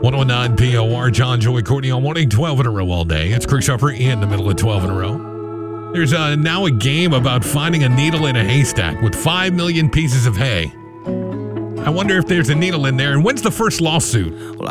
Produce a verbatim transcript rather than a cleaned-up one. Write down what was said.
one oh nine P O R, John, Joey, Courtney on morning, twelve in a row all day. It's Chris Shuffer in the middle of twelve in a row. There's uh, now a game about finding a needle in a haystack with five million pieces of hay. I wonder if there's a needle in there, and when's the first lawsuit?